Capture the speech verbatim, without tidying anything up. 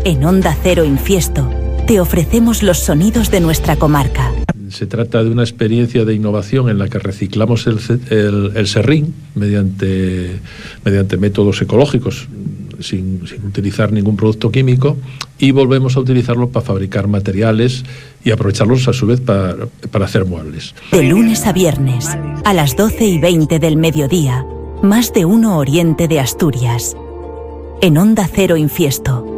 En Onda Cero Infiesto te ofrecemos los sonidos de nuestra comarca. Se trata de una experiencia de innovación en la que reciclamos el, el, el serrín mediante, mediante métodos ecológicos, sin, sin utilizar ningún producto químico, y volvemos a utilizarlo para fabricar materiales y aprovecharlos a su vez para, para hacer muebles. De lunes a viernes, a las doce y veinte del mediodía, Más de Uno Oriente de Asturias. En Onda Cero Infiesto.